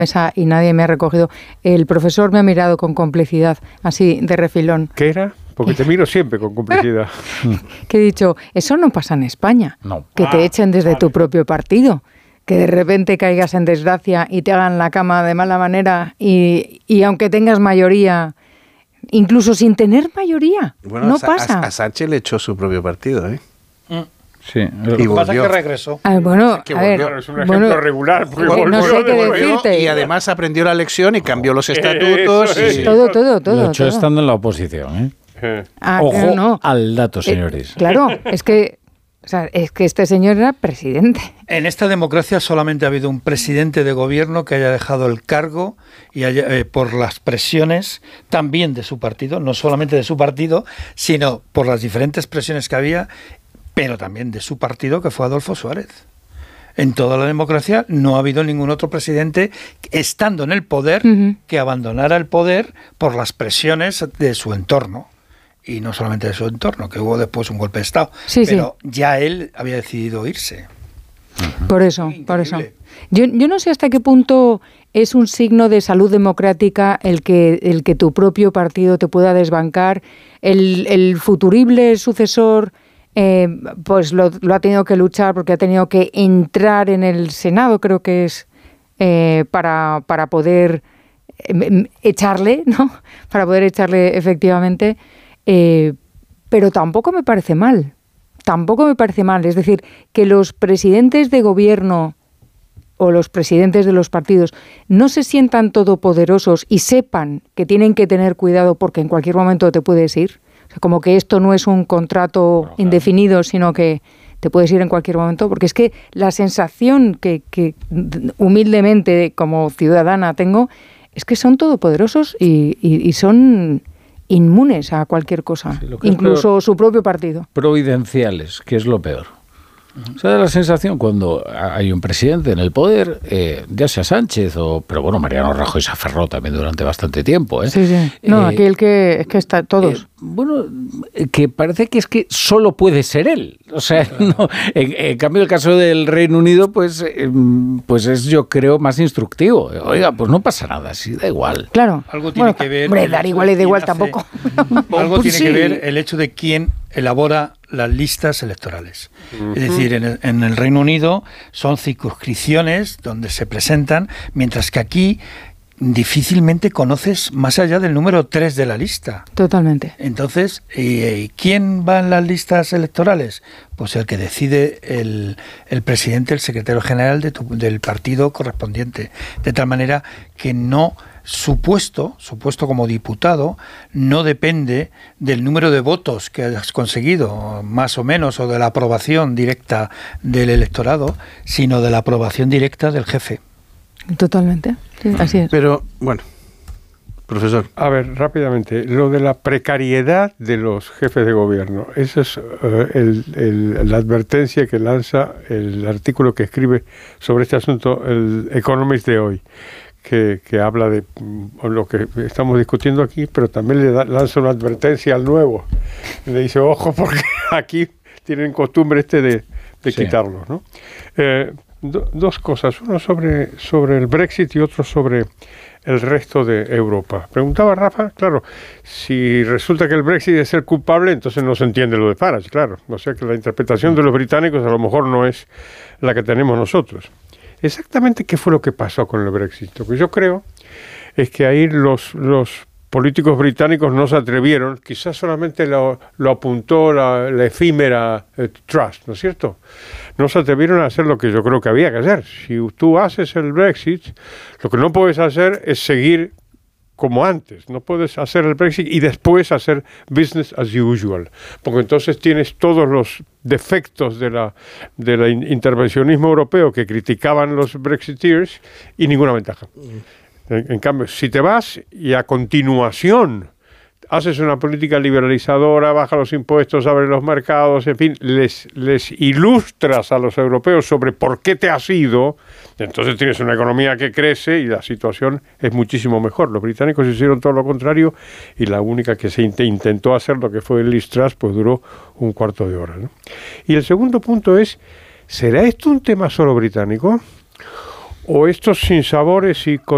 mesa y nadie me ha recogido. El profesor me ha mirado con complicidad, así de refilón. ¿Qué era? Porque te miro siempre con complicidad. Que he dicho, eso no pasa en España. No. Que te echen desde tu propio partido. Que de repente caigas en desgracia y te hagan la cama de mala manera y aunque tengas mayoría, incluso sin tener mayoría, bueno, no pasa. A Sánchez le echó su propio partido, ¿eh? Sí. Lo que pasa es que regresó. Bueno, que a ver, Bueno, es un ejemplo regular. Porque no sé qué decirte. Y además aprendió la lección y cambió los estatutos. Eso es. Y... Todo. Lo echó todo. estando en la oposición, ¿eh? Ojo No. al dato, señores. Claro, es que este señor era presidente. En esta democracia solamente ha habido un presidente de gobierno que haya dejado el cargo y por las presiones también de su partido, no solamente de su partido, sino por las diferentes presiones que había, pero también de su partido, que fue Adolfo Suárez. En toda la democracia no ha habido ningún otro presidente, estando en el poder, que abandonara el poder por las presiones de su entorno. Y no solamente de su entorno, que hubo después un golpe de Estado, pero ya él había decidido irse. Por eso. Yo no sé hasta qué punto es un signo de salud democrática el que tu propio partido te pueda desbancar. El futurible sucesor pues lo ha tenido que luchar porque ha tenido que entrar en el Senado, creo que es, para poder echarle, ¿no? Para poder echarle efectivamente. Pero tampoco me parece mal. Es decir, que los presidentes de gobierno o los presidentes de los partidos no se sientan todopoderosos y sepan que tienen que tener cuidado porque en cualquier momento te puedes ir. O sea, como que esto no es un contrato indefinido, sino que te puedes ir en cualquier momento. Porque es que la sensación que humildemente como ciudadana tengo es que son todopoderosos y son inmunes a cualquier cosa, sí, incluso peor, su propio partido. Providenciales, que es lo peor. O sea, da la sensación cuando hay un presidente en el poder, ya sea Sánchez pero bueno, Mariano Rajoy se aferró también durante bastante tiempo. Sí. No, aquí es que está todos. Bueno, que parece que es que solo puede ser él. O sea, no, en cambio el caso del Reino Unido, pues es, yo creo, más instructivo. Oiga, pues no pasa nada, sí, da igual. Claro. Algo tiene que ver. Hombre, dar igual y da igual tampoco. Algo tiene que ver el hecho de quién elabora las listas electorales. Es decir, en el Reino Unido son circunscripciones donde se presentan, mientras que aquí difícilmente conoces más allá del número 3 de la lista. Totalmente. Entonces, ¿quién va en las listas electorales? Pues el que decide el presidente, el secretario general del partido correspondiente. De tal manera que no... Su puesto como diputado no depende del número de votos que hayas conseguido, más o menos, o de la aprobación directa del electorado, sino de la aprobación directa del jefe. Totalmente, sí, así es. Pero, bueno, profesor. A ver, rápidamente, lo de la precariedad de los jefes de gobierno, esa es la advertencia que lanza el artículo que escribe sobre este asunto el Economist de hoy. Que habla de lo que estamos discutiendo aquí, pero también le lanza una advertencia al nuevo. Le dice, ojo, porque aquí tienen costumbre de quitarlos, ¿no? Dos cosas, uno sobre el Brexit y otro sobre el resto de Europa. Preguntaba Rafa, claro, si resulta que el Brexit es el culpable, entonces no se entiende lo de Farage, claro. O sea que la interpretación de los británicos a lo mejor no es la que tenemos nosotros. Exactamente qué fue lo que pasó con el Brexit. Lo que yo creo es que ahí los políticos británicos no se atrevieron, quizás solamente lo apuntó la efímera Truss, ¿no es cierto? No se atrevieron a hacer lo que yo creo que había que hacer. Si tú haces el Brexit, lo que no puedes hacer es seguir como antes. No puedes hacer el Brexit y después hacer business as usual, porque entonces tienes todos los defectos de la intervencionismo europeo que criticaban los Brexiteers y ninguna ventaja. En cambio, si te vas y a continuación haces una política liberalizadora, baja los impuestos, abre los mercados, en fin, les ilustras a los europeos sobre por qué te has ido, entonces tienes una economía que crece y la situación es muchísimo mejor. Los británicos hicieron todo lo contrario y la única que se intentó hacer, lo que fue el Liz Truss, pues duró un cuarto de hora, ¿no? Y el segundo punto es, ¿será esto un tema solo británico? ¿O estos sinsabores y